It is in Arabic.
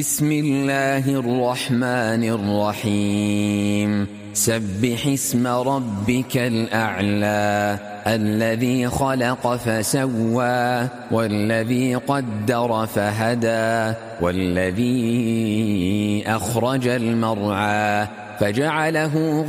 بسم الله الرحمن الرحيم سبح اسم ربك الأعلى الذي خلق فسوى والذي قدر فهدى والذي أخرج المرعى فجعله